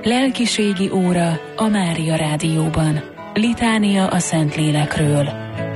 Lelkiségi óra a Mária Rádióban. Litánia a Szentlélekről.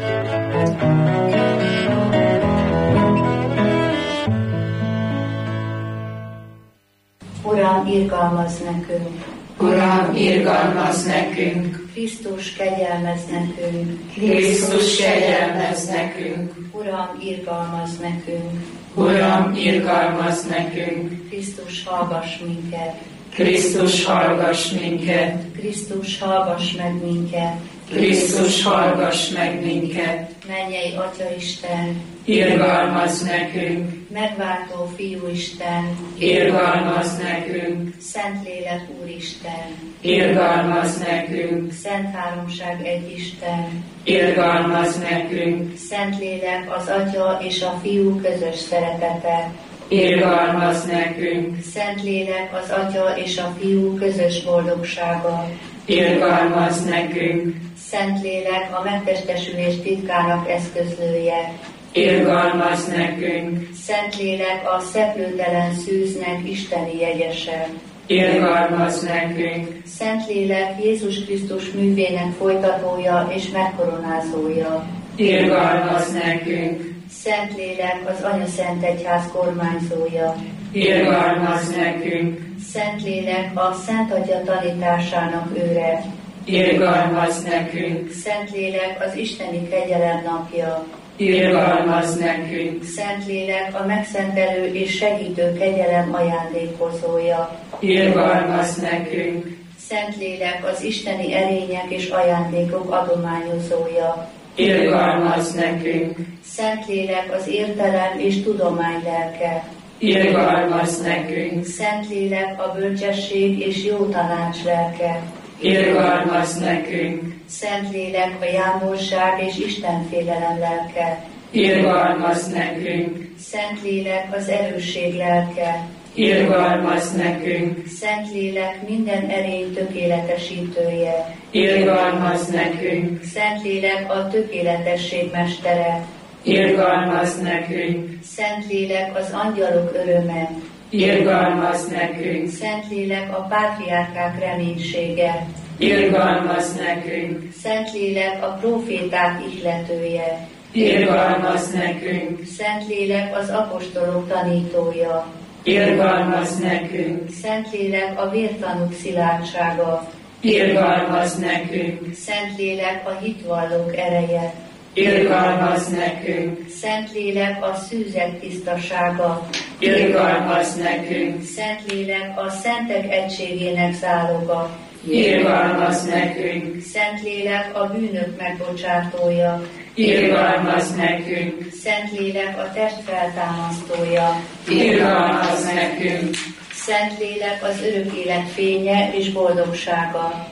Uram, irgalmazz nekünk! Uram, irgalmazz nekünk! Krisztus, kegyelmezz nekünk! Krisztus, kegyelmezz nekünk! Uram, irgalmazz nekünk! Uram, irgalmazz nekünk! Krisztus, hallgass minket! Krisztus, hallgass minket! Krisztus, hallgass meg minket! Krisztus, hallgass meg minket! Mennyei Atyaisten! Irgalmazz nekünk! Megváltó Fiúisten! Irgalmazz nekünk! Szentlélek Úristen! Irgalmazz nekünk! Szent Háromság egy Isten! Irgalmazz nekünk! Szentlélek az Atya és a Fiú közös szeretete! Irgalmazz nekünk! Szentlélek az Atya és a Fiú közös boldogsága! Irgalmazz nekünk! Szentlélek a megtestesülés titkának eszközlője! Irgalmazz nekünk! Szentlélek a szeplőtelen szűznek isteni jegyese! Irgalmazz nekünk! Szentlélek Jézus Krisztus művének folytatója és megkoronázója! Irgalmazz nekünk! Szentlélek az Anyaszent Egyház kormányzója! Irgalmazz nekünk! Szentlélek a Szent Atya tanításának őre! Irgalmazz nekünk! Szentlélek az isteni kegyelem napja! Irgalmazz nekünk! Szentlélek a megszentelő és segítő kegyelem ajándékozója! Irgalmazz nekünk! Szentlélek az isteni erények és ajándékok adományozója! Irgalmazz nekünk! Szentlélek az értelem és tudomány lelke! Irgalmazz nekünk! Szentlélek a bölcsesség és jó tanács lelke! Irgalmazz nekünk! Szentlélek a jámborság és istenfélelem lelke! Irgalmazz nekünk! Szentlélek az erősség lelke! Irgalmazz nekünk! Szentlélek minden erény tökéletesítője! Irgalmazz nekünk! Szentlélek a tökéletesség mestere! Irgalmazz nekünk! Szentlélek az angyalok öröme! Irgalmazz nekünk! Szentlélek a pátriárkák reménysége! Irgalmazz nekünk! Szentlélek a próféták ihletője! Irgalmazz nekünk! Szentlélek az apostolok tanítója! Irgalmazz nekünk! Szentlélek a vértanúk szilárdsága! Irgalmazz nekünk! Szentlélek a hitvallók ereje! Irgalmazz nekünk! Szentlélek a szűzek tisztasága! Irgalmazz nekünk! Szentlélek a szentek egységének záloga! Irgalmazz nekünk! Szentlélek a bűnök megbocsátója! Irgalmazz nekünk! Szentlélek a test feltámasztója! Irgalmazz nekünk! Szentlélek az örök élet fénye és boldogsága!